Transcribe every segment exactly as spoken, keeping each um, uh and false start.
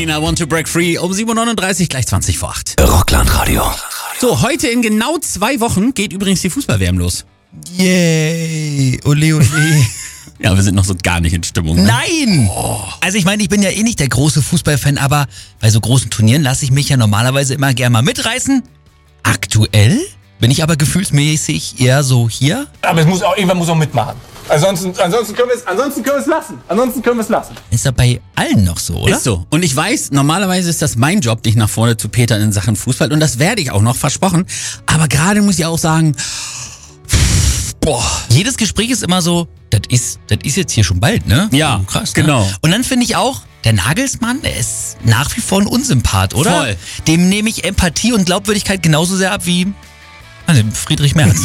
Queen, I want to break free. Um sieben Uhr neununddreißig, gleich zwanzig vor acht. Rockland-Radio. So, heute in genau zwei Wochen geht übrigens die Fußball-W M los. Yay, ole ole. Ja, wir sind noch so gar nicht in Stimmung. Ne? Nein! Oh. Also ich meine, ich bin ja eh nicht der große Fußballfan, aber bei so großen Turnieren lasse ich mich ja normalerweise immer gerne mal mitreißen. Aktuell bin ich aber gefühlsmäßig eher so hier. Aber es muss auch, irgendwann muss auch mitmachen. Ansonsten, ansonsten können wir es, ansonsten können wir es lassen. Ansonsten können wir es lassen. Ist ja bei allen noch so, oder? Ist so. Und ich weiß, normalerweise ist das mein Job, dich nach vorne zu petern in Sachen Fußball. Und das werde ich auch noch, versprochen. Aber gerade muss ich auch sagen, boah. Jedes Gespräch ist immer so, das ist, das ist jetzt hier schon bald, ne? Ja, oh, krass, genau. Ne? Und dann finde ich auch, der Nagelsmann, der ist nach wie vor ein Unsympath, oder? Voll. Dem nehme ich Empathie und Glaubwürdigkeit genauso sehr ab wie also Friedrich Merz.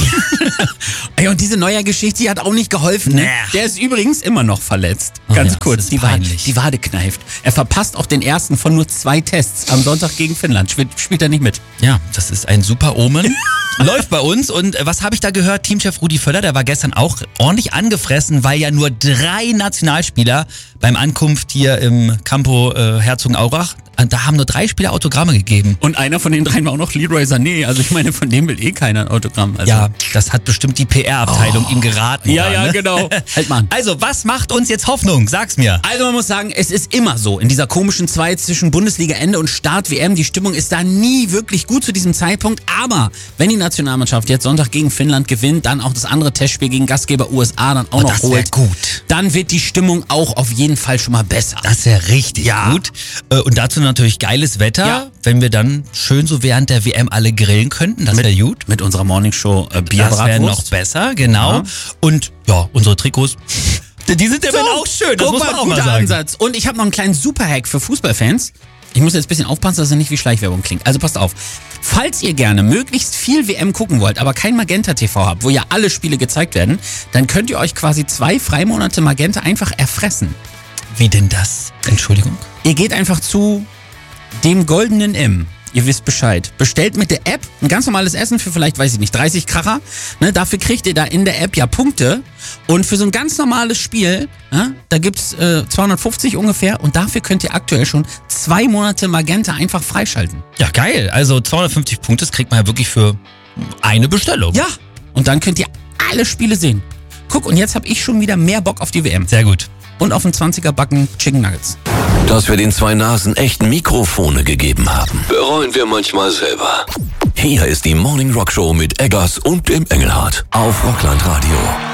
Ey, und diese Neuer-Geschichte, die hat auch nicht geholfen. Ne? Nee. Der ist übrigens immer noch verletzt. Oh Ganz ja, kurz. das ist Die, Wade, peinlich. die Wade kneift. Er verpasst auch den ersten von nur zwei Tests am Sonntag gegen Finnland. Spielt, spielt er nicht mit. Ja, das ist ein super Omen. Läuft bei uns. Und äh, was habe ich da gehört? Teamchef Rudi Völler, der war gestern auch ordentlich angefressen, weil ja nur drei Nationalspieler beim Ankunft hier im Campo äh, Herzogenaurach, äh, da haben nur drei Spieler Autogramme gegeben. Und einer von den dreien war auch noch Leroy Sané. Also ich meine, von dem will eh keiner ein Autogramm. Also Ja, das hat bestimmt die P R-Abteilung Oh. ihm geraten. Ja, da, ja, ne? genau. Halt mal an. Also, was macht uns jetzt Hoffnung? Sag's mir. Also man muss sagen, es ist immer so, in dieser komischen Zeit zwischen Bundesliga-Ende und Start-W M, die Stimmung ist da nie wirklich gut zu diesem Zeitpunkt, aber wenn die Nationalmannschaft jetzt Sonntag gegen Finnland gewinnt, dann auch das andere Testspiel gegen Gastgeber U S A dann auch Oh, noch das wär holt, gut. dann wird die Stimmung auch auf jeden Fall schon mal besser. Das wäre richtig Ja. gut. Äh, Und dazu natürlich geiles Wetter, Ja. wenn wir dann schön so während der W M alle grillen könnten, das wäre gut. Mit unserer Morningshow äh, Das wäre noch Bierbratwurst. besser, genau. Ja. Und ja, unsere Trikots, die sind ja So, dann auch schön, das guck muss man mal, auch mal guter sagen. Ansatz. Und ich habe noch einen kleinen Superhack für Fußballfans. Ich muss jetzt ein bisschen aufpassen, dass er nicht wie Schleichwerbung klingt. Also passt auf. Falls ihr gerne möglichst viel W M gucken wollt, aber kein Magenta T V habt, wo ja alle Spiele gezeigt werden, dann könnt ihr euch quasi zwei Freimonate Magenta einfach erfressen. Wie denn das? Entschuldigung. Ihr geht einfach zu dem goldenen M. Ihr wisst Bescheid. Bestellt mit der App ein ganz normales Essen für vielleicht, weiß ich nicht, dreißig Kracher. Ne, dafür kriegt ihr da in der App ja Punkte. Und für so ein ganz normales Spiel, ne, da gibt's äh, zweihundertfünfzig ungefähr. Und dafür könnt ihr aktuell schon zwei Monate Magenta einfach freischalten. Ja, geil. Also zweihundertfünfzig Punkte, das kriegt man ja wirklich für eine Bestellung. Ja, und dann könnt ihr alle Spiele sehen. Guck, und jetzt habe ich schon wieder mehr Bock auf die W M. Sehr gut. Und auf den zwanziger Backen Chicken Nuggets. Dass wir den zwei Nasen echt Mikrofone gegeben haben, bereuen wir manchmal selber. Hier ist die Morning Rock Show mit Eggers und dem Engelhardt auf Rockland Radio.